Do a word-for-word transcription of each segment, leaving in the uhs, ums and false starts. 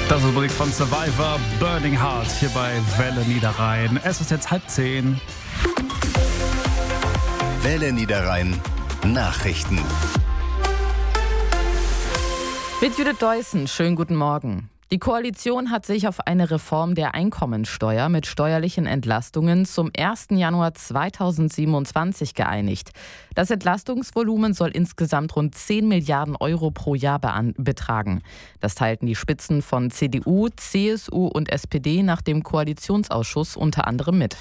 Das ist Musik von Survivor, Burning Heart, hier bei Welle Niederrhein. Es ist jetzt halb zehn. Welle Niederrhein Nachrichten. Mit Judith Deussen, schönen guten Morgen. Die Koalition hat sich auf eine Reform der Einkommensteuer mit steuerlichen Entlastungen zum ersten Januar zweitausendsiebenundzwanzig geeinigt. Das Entlastungsvolumen soll insgesamt rund zehn Milliarden Euro pro Jahr betragen. Das teilten die Spitzen von C D U, C S U und S P D nach dem Koalitionsausschuss unter anderem mit.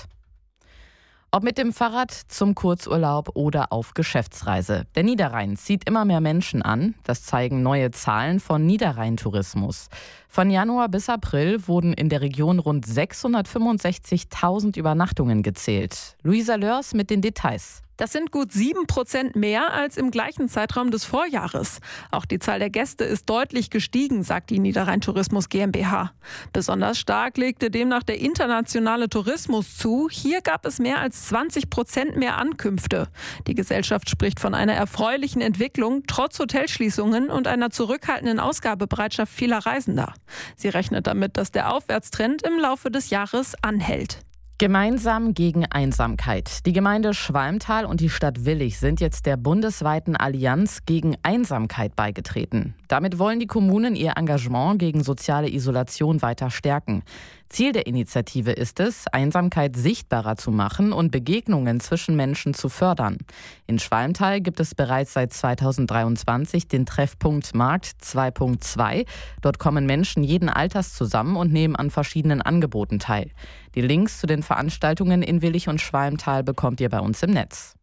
Ob mit dem Fahrrad, zum Kurzurlaub oder auf Geschäftsreise. Der Niederrhein zieht immer mehr Menschen an. Das zeigen neue Zahlen von Niederrhein Tourismus. Von Januar bis April wurden in der Region rund sechshundertfünfundsechzigtausend Übernachtungen gezählt. Luisa Lörs mit den Details. Das sind gut sieben Prozent mehr als im gleichen Zeitraum des Vorjahres. Auch die Zahl der Gäste ist deutlich gestiegen, sagt die Niederrhein Tourismus GmbH. Besonders stark legte demnach der internationale Tourismus zu. Hier gab es mehr als zwanzig Prozent mehr Ankünfte. Die Gesellschaft spricht von einer erfreulichen Entwicklung, trotz Hotelschließungen und einer zurückhaltenden Ausgabebereitschaft vieler Reisender. Sie rechnet damit, dass der Aufwärtstrend im Laufe des Jahres anhält. Gemeinsam gegen Einsamkeit. Die Gemeinde Schwalmtal und die Stadt Willich sind jetzt der bundesweiten Allianz gegen Einsamkeit beigetreten. Damit wollen die Kommunen ihr Engagement gegen soziale Isolation weiter stärken. Ziel der Initiative ist es, Einsamkeit sichtbarer zu machen und Begegnungen zwischen Menschen zu fördern. In Schwalmtal gibt es bereits seit zweitausenddreiundzwanzig den Treffpunkt Markt zwei Punkt zwei. Dort kommen Menschen jeden Alters zusammen und nehmen an verschiedenen Angeboten teil. Die Links zu den Veranstaltungen in Willich und Schwalmtal bekommt ihr bei uns im Netz.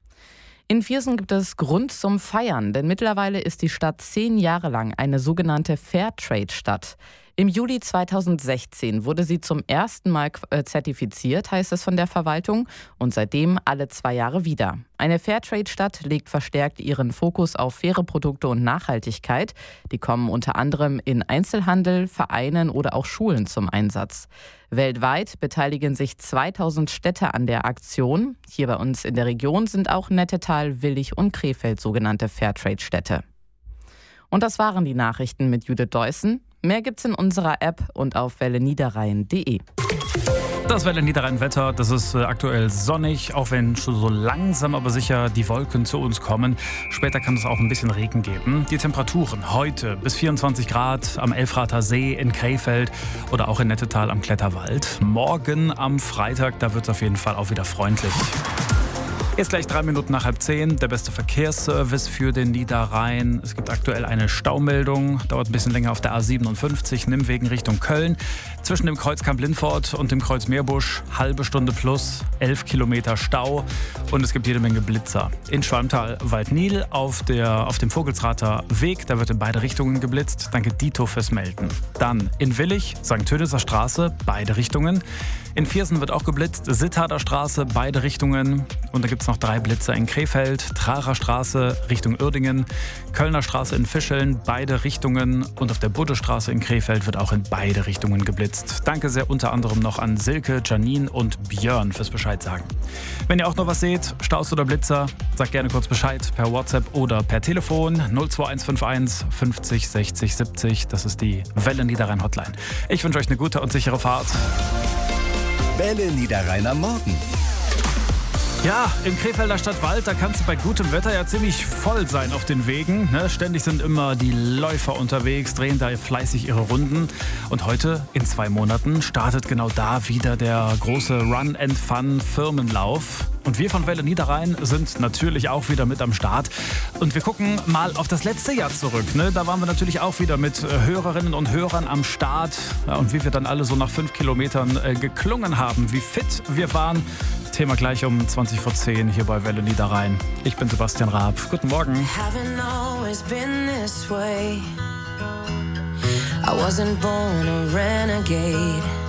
In Viersen gibt es Grund zum Feiern, denn mittlerweile ist die Stadt zehn Jahre lang eine sogenannte Fairtrade-Stadt. Im Juli zweitausendsechzehn wurde sie zum ersten Mal zertifiziert, heißt es von der Verwaltung, und seitdem alle zwei Jahre wieder. Eine Fairtrade-Stadt legt verstärkt ihren Fokus auf faire Produkte und Nachhaltigkeit. Die kommen unter anderem in Einzelhandel, Vereinen oder auch Schulen zum Einsatz. Weltweit beteiligen sich zweitausend Städte an der Aktion. Hier bei uns in der Region sind auch Nettetal, Willich und Krefeld sogenannte Fairtrade-Städte. Und das waren die Nachrichten mit Judith Deussen. Mehr gibt's in unserer App und auf welle niederrhein punkt de. Das Welle Niederrhein Wetter, das ist äh, aktuell sonnig, auch wenn schon so langsam aber sicher die Wolken zu uns kommen. Später kann es auch ein bisschen Regen geben. Die Temperaturen heute bis vierundzwanzig Grad am Elfrather See in Krefeld oder auch in Nettetal am Kletterwald. Morgen am Freitag, da wird es auf jeden Fall auch wieder freundlich. Jetzt gleich drei Minuten nach halb zehn, der beste Verkehrsservice für den Niederrhein. Es gibt aktuell eine Staumeldung, dauert ein bisschen länger auf der A siebenundfünfzig, Nimmwegen Richtung Köln. Zwischen dem Kreuz Kamp-Lindfort und dem Kreuz Meerbusch, halbe Stunde plus, elf Kilometer Stau und es gibt jede Menge Blitzer. In Schwalmtal Waldnil auf, der, auf dem Vogelsrather Weg, da wird in beide Richtungen geblitzt. Danke Dito fürs Melden. Dann in Willich, Sankt Töniser Straße, beide Richtungen. In Viersen wird auch geblitzt, Sittharder Straße, beide Richtungen. Und da gibt es noch drei Blitzer in Krefeld, Trarer Straße Richtung Uerdingen, Kölner Straße in Fischeln, beide Richtungen. Und auf der Buddestraße in Krefeld wird auch in beide Richtungen geblitzt. Danke sehr unter anderem noch an Silke, Janine und Björn fürs Bescheid sagen. Wenn ihr auch noch was seht, Staus oder Blitzer, sagt gerne kurz Bescheid per WhatsApp oder per Telefon null zwei eins fünf eins fünfzig sechzig siebzig. Das ist die Welle Niederrhein Hotline. Ich wünsche euch eine gute und sichere Fahrt. Welle Niederrhein am Morgen. Ja, im Krefelder Stadtwald, da kann es bei gutem Wetter ja ziemlich voll sein auf den Wegen. Ne? Ständig sind immer die Läufer unterwegs, drehen da fleißig ihre Runden. Und heute, in zwei Monaten, startet genau da wieder der große Run and Fun Firmenlauf. Und wir von Welle Niederrhein sind natürlich auch wieder mit am Start. Und wir gucken mal auf das letzte Jahr zurück. Ne? Da waren wir natürlich auch wieder mit Hörerinnen und Hörern am Start. Ja, und wie wir dann alle so nach fünf Kilometern äh, geklungen haben, wie fit wir waren. Thema gleich um zwanzig vor zehn hier bei Welle Niederrhein. Ich bin Sebastian Raab. Guten Morgen. I wasn't born a renegade.